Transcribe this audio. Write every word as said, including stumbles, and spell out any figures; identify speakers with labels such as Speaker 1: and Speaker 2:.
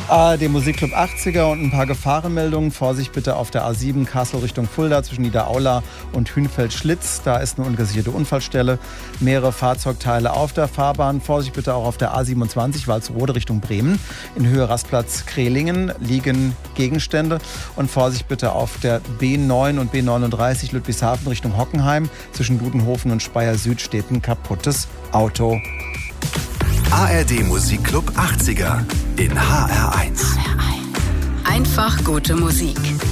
Speaker 1: A R D Musikclub achtziger und ein paar Gefahrenmeldungen. Vorsicht bitte auf der A sieben Kassel Richtung Fulda zwischen Niederaula und Hünfeld-Schlitz. Da ist eine ungesicherte Unfallstelle. Mehrere Fahrzeugteile auf der Fahrbahn. Vorsicht bitte auch auf der A siebenundzwanzig Walsrode Richtung Bremen. In Höhe Rastplatz Krehlingen liegen Gegenstände. Und Vorsicht bitte auf der B neun und B neununddreißig Ludwigshafen Richtung Hockenheim. Zwischen Dudenhofen und Speyer Süd steht ein kaputtes Auto.
Speaker 2: A R D Musikclub achtziger in H R eins.
Speaker 3: Einfach gute Musik.